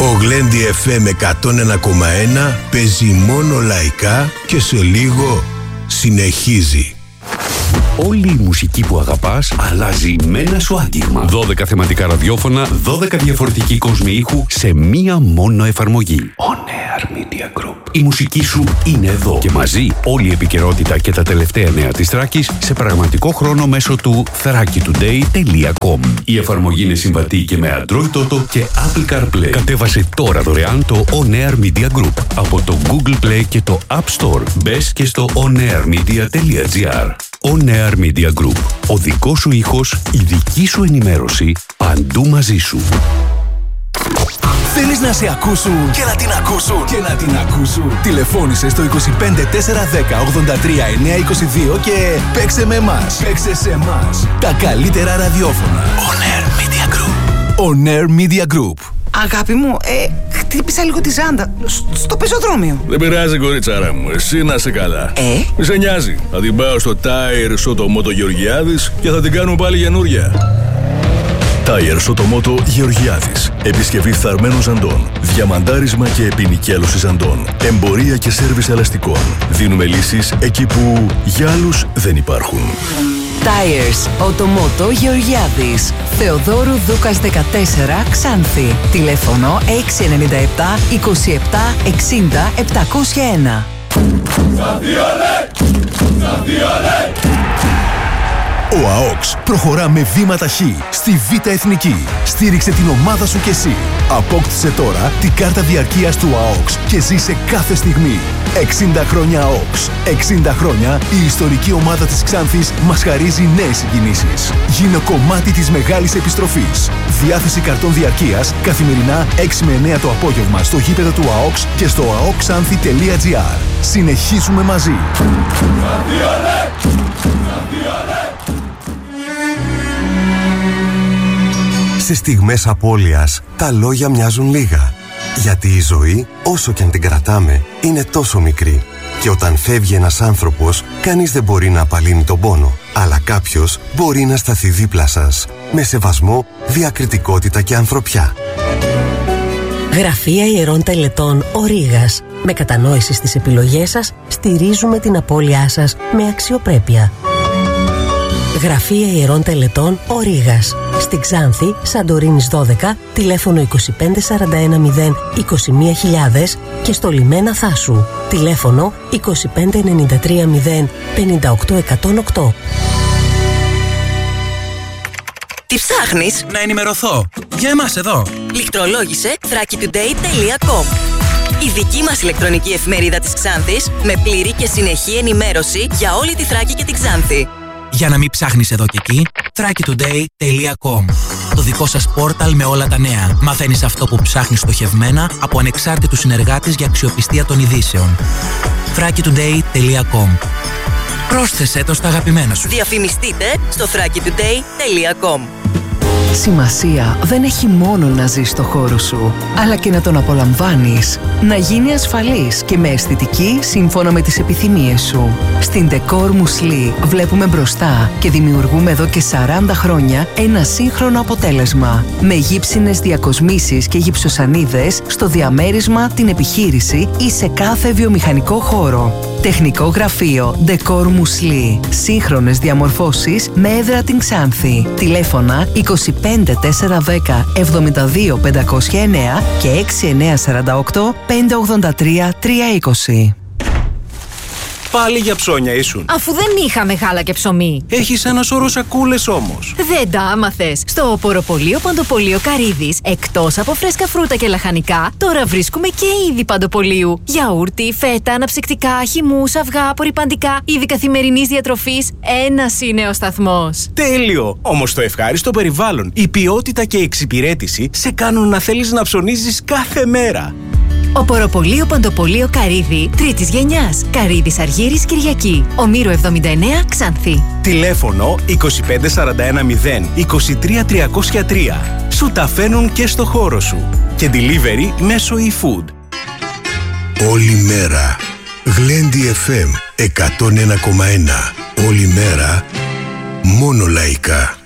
Ο Γλέντι FM 101,1 παίζει μόνο λαϊκά και σε λίγο συνεχίζει. Όλη η μουσική που αγαπάς αλλάζει με ένα σου άγγιγμα. 12 θεματικά ραδιόφωνα, 12 διαφορετικοί κόσμοι ήχου σε μία μόνο εφαρμογή. On Air Media Group. Η μουσική σου είναι εδώ και μαζί όλη η επικαιρότητα και τα τελευταία νέα της Θράκης σε πραγματικό χρόνο μέσω του thrakitoday.com. Η εφαρμογή είναι συμβατή και με Android Auto και Apple CarPlay. Κατέβασε τώρα δωρεάν το On Air Media Group από το Google Play και το App Store. Μπες και στο onairmedia.gr. On Air Media Group. Ο δικός σου ήχος, η δική σου ενημέρωση, παντού μαζί σου. Θέλεις να σε ακούσουν και να την ακούσουν και να την ακούσουν? Τηλεφώνησε στο 25 410 83 922 και παίξε με εμάς. Παίξε σε εμάς. Τα καλύτερα ραδιόφωνα. On Air Media Group. On Air Media Group. Αγάπη μου, χτύπησα λίγο τη ζάντα στο πεζοδρόμιο. Δεν πειράζει, κοριτσάρα μου. Εσύ να είσαι καλά. Μη σε νοιάζει. Θα την πάω στο Tire Sotomoto Γεωργιάδης και θα την κάνουμε πάλι καινούρια. Tire Sotomoto Γεωργιάδης. Επισκευή φθαρμένων ζαντών. Διαμαντάρισμα και επινοικιάλωση ζαντών. Εμπορία και σέρβις ελαστικών. Δίνουμε λύσεις εκεί που για άλλους δεν υπάρχουν. Tires Sotomoto Γεωργιάδης. Θεοδόρου Δούκας 14, Ξάνθη. Τηλέφωνο 697 27 60 701. Ο ΑΟΚΣ προχωρά με βήμα ταχύ στη Β' Εθνική. Στήριξε την ομάδα σου κι εσύ. Απόκτησε τώρα την κάρτα διαρκείας του ΑΟΚΣ και ζήσε κάθε στιγμή. 60 χρόνια ΑΟΚΣ. 60 χρόνια η ιστορική ομάδα της Ξάνθης μας χαρίζει νέες συγκινήσεις. Γίνε κομμάτι της μεγάλης επιστροφής. Διάθεση καρτών διαρκείας καθημερινά 6 με 9 το απόγευμα στο γήπεδο του ΑΟΚΣ και στο aoxanthi.gr. Συνεχίζουμε μαζί. Σε στιγμές απώλειας, τα λόγια μοιάζουν λίγα. Γιατί η ζωή, όσο και αν την κρατάμε, είναι τόσο μικρή. Και όταν φεύγει ένας άνθρωπος, κανείς δεν μπορεί να απαλύνει τον πόνο. Αλλά κάποιος μπορεί να σταθεί δίπλα σας. Με σεβασμό, διακριτικότητα και ανθρωπιά. Γραφεία Ιερών Τελετών Ο Ρήγας. Με κατανόηση στις επιλογές σας, στηρίζουμε την απώλειά σας με αξιοπρέπεια. Γραφεία Ιερών Τελετών Ο Ρήγας. Στην Ξάνθη, Σαντορίνης 12, τηλέφωνο 25 41 0 21.000 και στο Λιμένα Θάσου, τηλέφωνο 25 93 0 58 108. Τι ψάχνεις? Να ενημερωθώ. Για εμάς εδώ. Λιχτρολόγησε thrakitoday.com. Η δική μας ηλεκτρονική εφημερίδα της Ξάνθης με πλήρη και συνεχή ενημέρωση για όλη τη Θράκη και τη Ξάνθη. Για να μην ψάχνεις εδώ και εκεί, thrakitoday.com. Το δικό σας πόρταλ με όλα τα νέα. Μαθαίνεις αυτό που ψάχνεις στοχευμένα από ανεξάρτητους συνεργάτες για αξιοπιστία των ειδήσεων. thrakitoday.com. Πρόσθεσέ το στα αγαπημένα σου. Διαφημιστείτε στο thrakitoday.com. Σημασία δεν έχει μόνο να ζεις στο χώρο σου, αλλά και να τον απολαμβάνεις. Να γίνει ασφαλής και με αισθητική σύμφωνα με τις επιθυμίες σου. Στην Decor Musli βλέπουμε μπροστά και δημιουργούμε εδώ και 40 χρόνια ένα σύγχρονο αποτέλεσμα. Με γύψινες διακοσμήσεις και γυψοσανίδες στο διαμέρισμα, την επιχείρηση ή σε κάθε βιομηχανικό χώρο. Τεχνικό γραφείο Decor Musli. Σύγχρονες διαμορφώσεις με έδρα την Ξάνθη. Τηλέφωνα 25 410 72 509 και 6948 583 320. Πάλι για ψώνια ήσουν. Αφού δεν είχαμε γάλα και ψωμί. Έχεις ένα σώρο σακούλες όμως. Δεν τα άμαθες. Στο Οποροπωλείο Παντοπωλείο Καρύδης, εκτός από φρέσκα φρούτα και λαχανικά, τώρα βρίσκουμε και είδη παντοπωλείου. Γιαούρτι, φέτα, αναψυκτικά, χυμούς, αυγά, απορρυπαντικά, είδη καθημερινής διατροφής. Ένας είναι ο σταθμός. Τέλειο! Όμως το ευχάριστο περιβάλλον, η ποιότητα και η εξυπηρέτηση σε κάνουν να θέλεις να ψωνίζεις κάθε μέρα. Οποροπωλείο Παντοπωλείο Καρύδη, τρίτης γενιάς. Καρύδης Αργύρης Κυριακή. Ομήρου 79, Ξάνθη. Τηλέφωνο 25 41 0 23 303. Σου τα φέρνουν και στο χώρο σου. Και delivery μέσω eFood. Όλη μέρα. Γλέντι FM 101,1. Όλη μέρα. Μόνο λαϊκά.